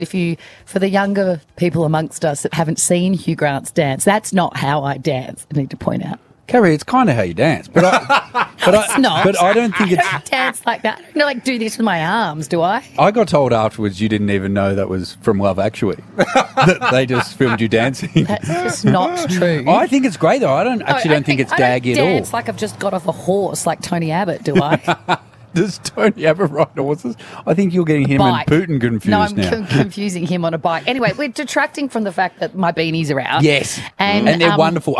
For the younger people amongst us that haven't seen Hugh Grant's dance, that's not how I dance, I need to point out. Carrie, it's kind of how you dance, but It's not. But I don't think I it's. don't dance like that. I don't do this with my arms, do I? I got told afterwards you didn't even know that was from Love Actually. That they just filmed you dancing. That's just not true. I think it's great though. I don't think it's gaggy I at don't all. dance like I've just got off a horse like Tony Abbott, do I? Does Tony Abbott ride horses? I think you're getting him Bike. and Putin confused No, I'm now. confusing him on a bike. Anyway, we're detracting from the fact that my beanies are out. Yes, And they're wonderful.